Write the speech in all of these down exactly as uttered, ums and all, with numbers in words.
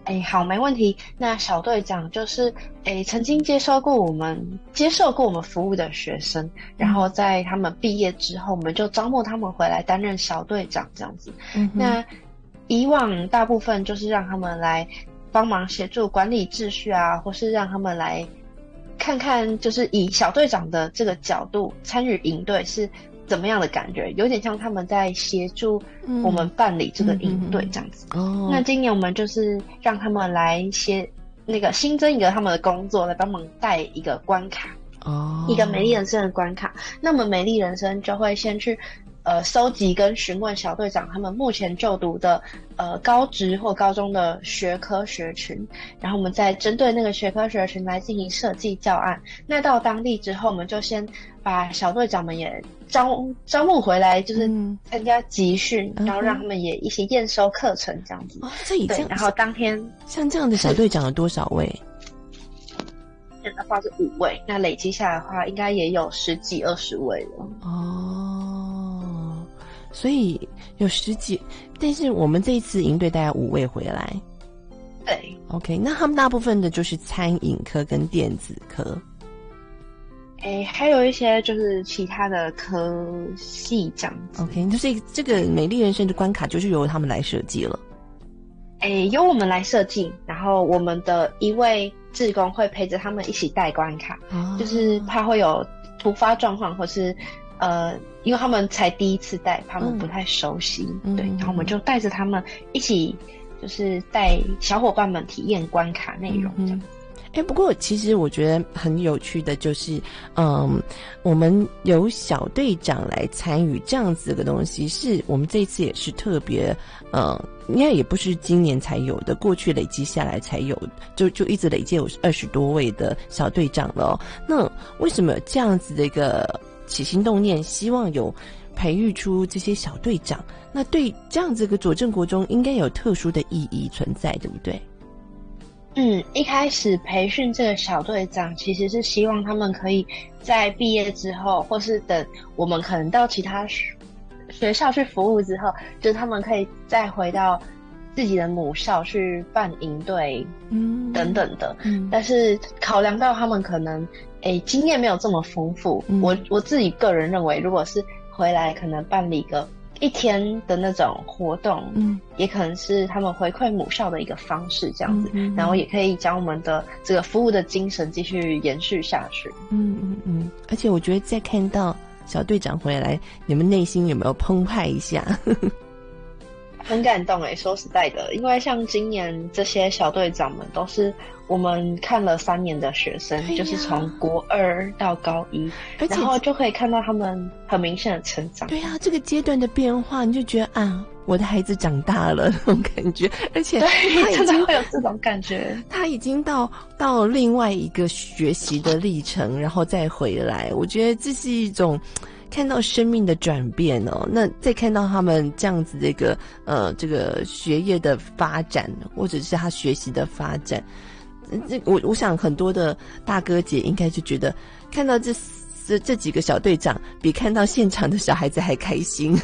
哎，好，没问题。那小队长就是哎，曾经接受过我们接受过我们服务的学生，然后在他们毕业之后，我们就招募他们回来担任小队长这样子。 嗯哼。 那以往大部分就是让他们来帮忙协助管理秩序啊，或是让他们来看看，就是以小队长的这个角度参与营队是怎么样的感觉，有点像他们在协助我们办理这个营队这样子。 嗯嗯嗯、哦， 那今年我们就是让他们来协那个新增一个他们的工作，来帮忙带一个关卡， 哦， 一个美丽人生的关卡。那么美丽人生就会先去呃收集跟询问小队长他们目前就读的呃高职或高中的学科学群，然后我们再针对那个学科学群来进行设计教案。那到当地之后，我们就先把小队长们也招招募回来，就是参加集训，嗯、然后让他们也一起验收课程这样子。 哦，这已经对，然后当天像这样的小队长有多少位？ 的话是五位，那累积下来的话，应该也有十几二十位了。 哦，所以有十几，但是我们这一次营队大概五位回来。 对 ，OK， 那他们大部分的就是餐饮科跟电子科。 诶，还有一些就是其他的科系这样子。 OK， 就是这个美丽人生的关卡就是由他们来设计了。 诶，由我们来设计，然后我们的一位志工会陪着他们一起带关卡，哦、就是怕会有突发状况，或是呃，因为他们才第一次带，他们不太熟悉，嗯、对，然后我们就带着他们一起，就是带小伙伴们体验关卡内容这样。嗯哎，不过其实我觉得很有趣的就是，嗯，我们由小队长来参与这样子的东西，是我们这一次也是特别，嗯，应该也不是今年才有的，过去累积下来才有，就就一直累积有二十多位的小队长了哦。那为什么有这样子的一个起心动念，希望有培育出这些小队长？那对这样子一个左镇国中应该有特殊的意义存在，对不对？ 嗯，一开始培训这个小队长，其实是希望他们可以在毕业之后，或是等我们可能到其他学校去服务之后，就是他们可以再回到自己的母校去办营队，嗯，等等的。嗯，但是考量到他们可能诶经验没有这么丰富，嗯、我我自己个人认为，如果是回来可能办理个一天的那种活动，嗯，也可能是他们回馈母校的一个方式，这样子，嗯嗯嗯，然后也可以将我们的这个服务的精神继续延续下去。 嗯嗯嗯，而且我觉得再看到小队长回来，你们内心有没有澎湃一下？ 很感动诶，说实在的，因为像今年这些小队长们都是我们看了三年的学生，就是从国二到高一，然后就可以看到他们很明显的成长。 对啊，这个阶段的变化，你就觉得啊，我的孩子长大了那种感觉，而且他真的会有这种感觉， 他已经到到另外一个学习的历程，然后再回来，我觉得这是一种看到生命的转变哦。那再看到他们这样子的一个呃这个学业的发展，或者是他学习的发展，这我我想很多的大哥姐应该就觉得看到这这这几个小队长比看到现场的小孩子还开心。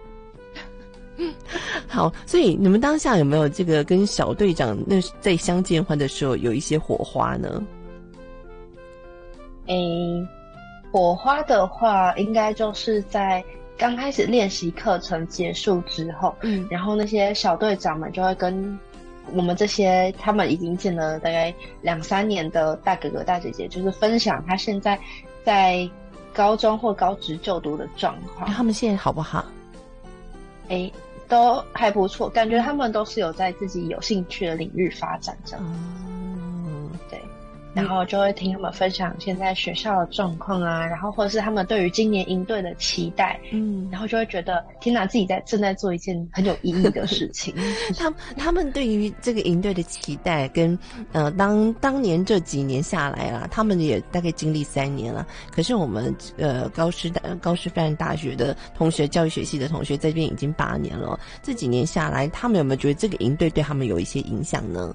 好，所以你们当下有没有这个跟小队长那在相见欢的时候有一些火花呢？ 诶，火花的话，应该就是在刚开始练习课程结束之后，嗯，然后那些小队长们就会跟我们这些他们已经见了大概两三年的大哥哥大姐姐，就是分享他现在在高中或高职就读的状况。 他们现在好不好？ 诶，都还不错，感觉他们都是有在自己有兴趣的领域发展这样。嗯，对。然后就会听他们分享现在学校的状况啊，然后或者是他们对于今年营队的期待，嗯，然后就会觉得天哪，自己在正在做一件很有意义的事情。 他他们对于这个营队的期待跟呃当当年这几年下来啊，他们也大概经历三年了。可是我们呃高师大高师范大学的同学，教育学系的同学这边已经八年了。这几年下来，他们有没有觉得这个营队对他们有一些影响呢？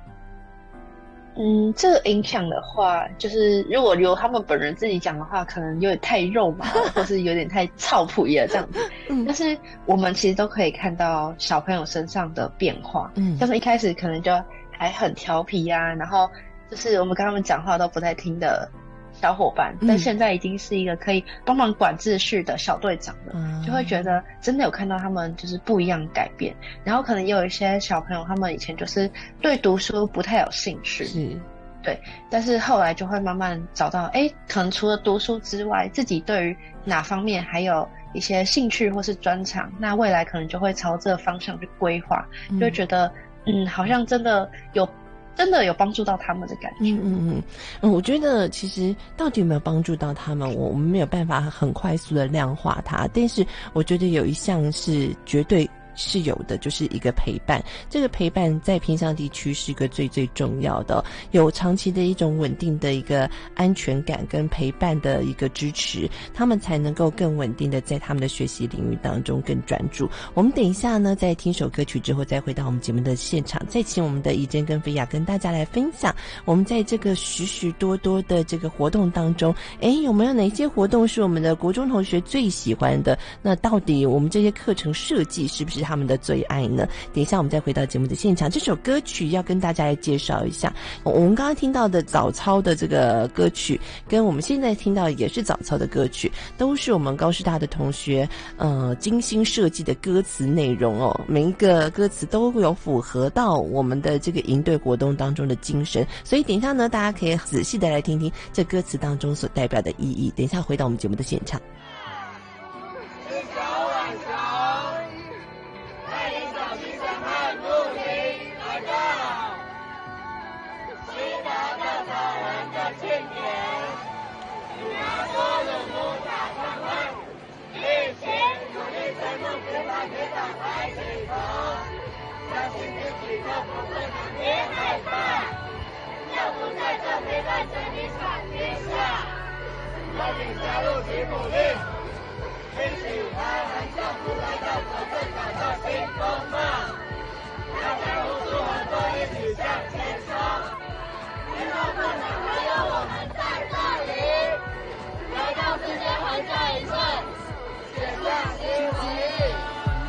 嗯，这个影响的话，就是如果由他们本人自己讲的话，可能有点太肉麻了，或是有点太操谱了这样子。嗯，但是我们其实都可以看到小朋友身上的变化。嗯，像是一开始可能就还很调皮啊，然后就是我们跟他们讲话都不太听的小伙伴， 嗯、 但现在已经是一个可以帮忙管秩序的小队长了、嗯、就会觉得真的有看到他们就是不一样改变。然后可能也有一些小朋友他们以前就是对读书不太有兴趣， 是对，但是后来就会慢慢找到，哎，可能除了读书之外，自己对于哪方面还有一些兴趣或是专长，那未来可能就会朝这个方向去规划，就会觉得，嗯，好像真的有，真的有帮助到他们的感觉。 嗯嗯嗯，我觉得其实到底有没有帮助到他们，我我们没有办法很快速的量化它，但是我觉得有一项是绝对是有的，就是一个陪伴。这个陪伴在偏乡地区是一个最最重要的，有长期的一种稳定的一个安全感跟陪伴的一个支持，他们才能够更稳定的在他们的学习领域当中更专注。我们等一下呢，在听首歌曲之后，再回到我们节目的现场，再请我们的怡珍跟菲亚跟大家来分享，我们在这个许许多多的这个活动当中，诶，有没有哪些活动是我们的国中同学最喜欢的？那到底我们这些课程设计是不是他们的最爱呢？等一下我们再回到节目的现场，这首歌曲要跟大家来介绍一下。我们刚刚听到的早操的这个歌曲，跟我们现在听到也是早操的歌曲，都是我们高师大的同学呃精心设计的歌词内容哦。每一个歌词都有符合到我们的这个营队活动当中的精神，所以等一下呢，大家可以仔细的来听听这歌词当中所代表的意义。等一下回到我们节目的现场。 邀请加入及鼓励，一起来让政府来到可正改造新风貌。